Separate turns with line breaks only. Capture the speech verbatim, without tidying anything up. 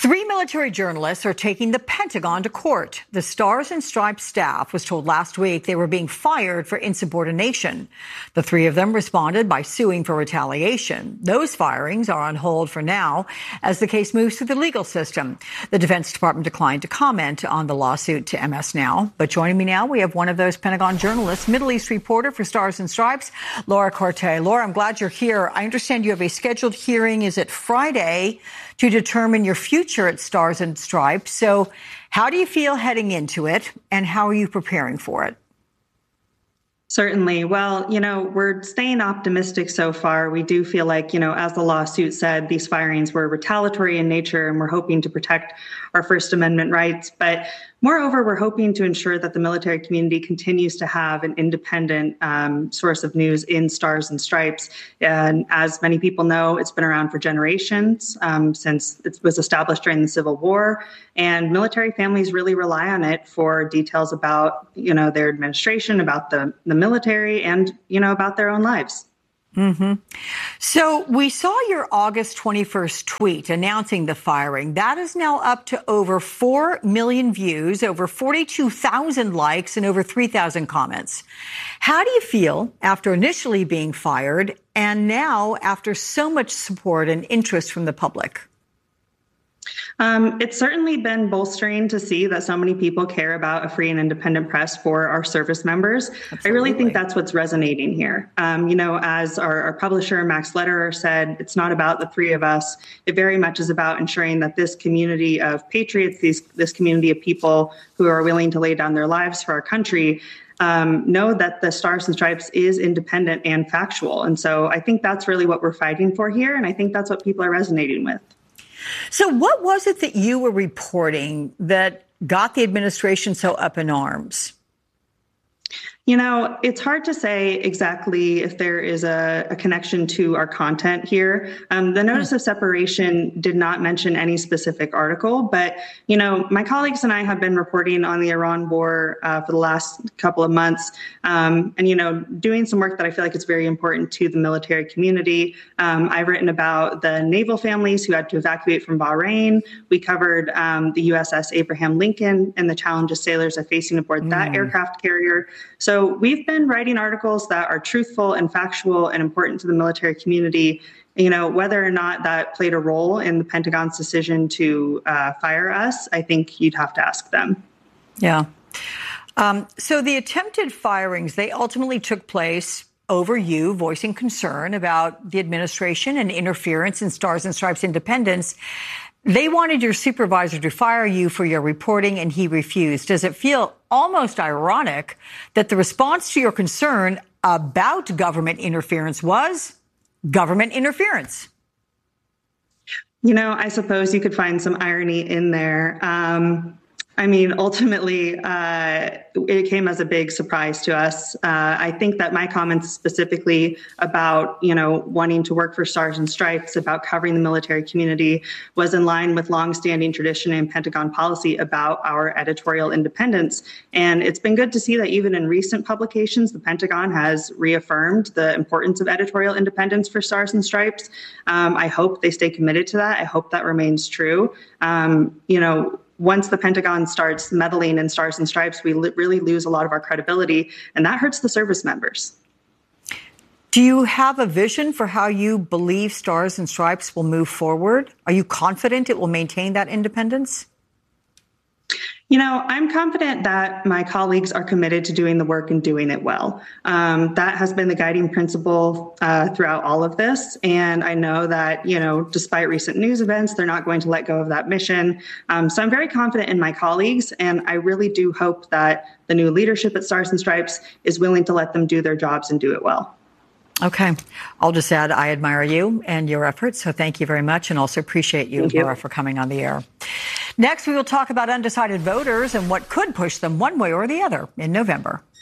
Three military journalists are taking the Pentagon to court. The Stars and Stripes staff was told last week they were being fired for insubordination. The three of them responded by suing for retaliation. Those firings are on hold for now as the case moves through the legal system. The Defense Department declined to comment on the lawsuit to M S Now. But joining me now, we have one of those Pentagon journalists, Middle East reporter for Stars and Stripes, Laura Corte. Laura, I'm glad you're here. I understand you have a scheduled hearing, is it Friday, to determine your future at Stars and Stripes. So how do you feel heading into it, and how are you preparing for it?
Certainly. Well, you know, we're staying optimistic so far. We do feel like, you know, as the lawsuit said, these firings were retaliatory in nature, and we're hoping to protect our First Amendment rights. But moreover, we're hoping to ensure that the military community continues to have an independent um, source of news in Stars and Stripes. And as many people know, it's been around for generations, um, since it was established during the Civil War. And military families really rely on it for details about, you know, their administration, about the, the military, and, you know, about their own lives.
Mm-hmm. So we saw your August twenty-first tweet announcing the firing. That is now up to over four million views, over forty-two thousand likes, and over three thousand comments. How do you feel after initially being fired and now after so much support and interest from the public?
Um, it's certainly been bolstering to see that so many people care about a free and independent press for our service members. Absolutely. I really think that's what's resonating here. Um, you know, as our, our publisher, Max Lederer, said, it's not about the three of us. It very much is about ensuring that this community of patriots, these, this community of people who are willing to lay down their lives for our country, Um, know that the Stars and Stripes is independent and factual. And so I think that's really what we're fighting for here. And I think that's what people are resonating with.
So what was it that you were reporting that got the administration so up in arms?
You know, it's hard to say exactly if there is a, a connection to our content here. Um, the notice of separation did not mention any specific article, but, you know, my colleagues and I have been reporting on the Iran war uh, for the last couple of months, um, and, you know, doing some work that I feel like is very important to the military community. Um, I've written about the naval families who had to evacuate from Bahrain. We covered um, the U S S Abraham Lincoln and the challenges sailors are facing aboard mm. that aircraft carrier. So So we've been writing articles that are truthful and factual and important to the military community. You know, whether or not that played a role in the Pentagon's decision to uh, fire us, I think you'd have to ask them.
Yeah. Um, so the attempted firings, they ultimately took place over you voicing concern about the administration and interference in Stars and Stripes independence. They wanted your supervisor to fire you for your reporting, and he refused. Does it feel almost ironic that the response to your concern about government interference was government interference?
You know, I suppose you could find some irony in there. Um, I mean, ultimately, uh, it came as a big surprise to us. Uh, I think that my comments specifically about, you know, wanting to work for Stars and Stripes, about covering the military community, was in line with longstanding tradition and Pentagon policy about our editorial independence. And it's been good to see that even in recent publications, the Pentagon has reaffirmed the importance of editorial independence for Stars and Stripes. Um, I hope they stay committed to that. I hope that remains true. Um, you know, Once the Pentagon starts meddling in Stars and Stripes, we li- really lose a lot of our credibility, and that hurts the service members.
Do you have a vision for how you believe Stars and Stripes will move forward? Are you confident it will maintain that independence?
You know, I'm confident that my colleagues are committed to doing the work and doing it well. Um, that has been the guiding principle uh, throughout all of this. And I know that, you know, despite recent news events, they're not going to let go of that mission. Um, so I'm very confident in my colleagues. And I really do hope that the new leadership at Stars and Stripes is willing to let them do their jobs and do it well.
Okay. I'll just add, I admire you and your efforts. So thank you very much. And also appreciate you,
Thank you.
Laura, for coming on the air. Next, we will talk about undecided voters and what could push them one way or the other in November.